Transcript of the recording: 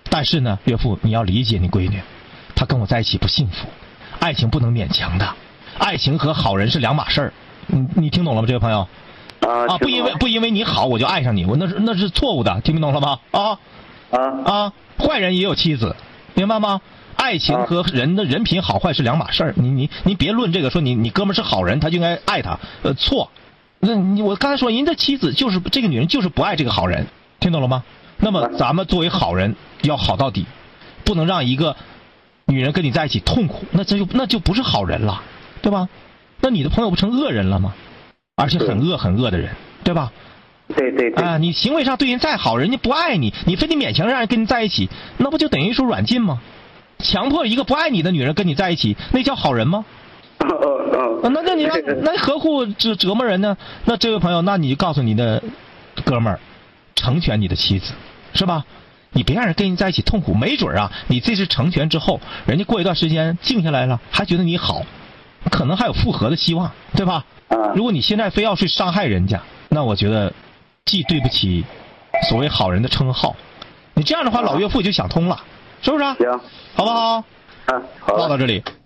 但是呢，岳父你要理解你闺女，她跟我在一起不幸福，爱情不能勉强的，爱情和好人是两码事儿。你听懂了吗，这位朋友？不因为你好我就爱上你，那是错误的，听明懂了吗？坏人也有妻子，明白吗？爱情和人的人品好坏是两码事儿。你别论这个说你哥们是好人，他就应该爱他，错。我刚才说人家妻子就是这个女人就是不爱这个好人，听懂了吗？那么咱们作为好人要好到底，不能让一个女人跟你在一起痛苦，那就不是好人了，对吧？那你的朋友不成恶人了吗？而且很恶的人，对吧？ 对你行为上对人再好，人家不爱你，你非得勉强让人跟你在一起，那不就等于说软禁吗？强迫一个不爱你的女人跟你在一起，那叫好人吗？那何苦折磨人呢？那这位朋友，那你就告诉你的哥们儿，成全你的妻子，是吧？你别让人跟你在一起痛苦，没准啊，你这次成全之后，人家过一段时间静下来了，还觉得你好，可能还有复合的希望，对吧？如果你现在非要去伤害人家，那我觉得既对不起所谓好人的称号，你这样的话，老岳父就想通了，是不是？ 行， 好不好？ 好。 唠到这里。